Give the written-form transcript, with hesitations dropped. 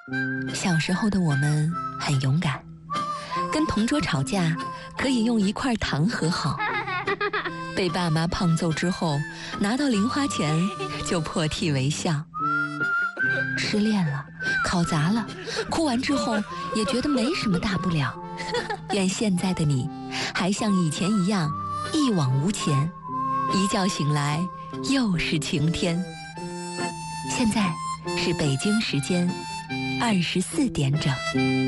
小时候的我们很勇敢，跟同桌吵架可以用1块糖和好，被爸妈胖揍之后拿到零花钱就破涕为笑，失恋了，考砸了，哭完之后也觉得没什么大不了。愿现在的你还像以前一样一往无前，一觉醒来又是晴天。现在是北京时间24点整。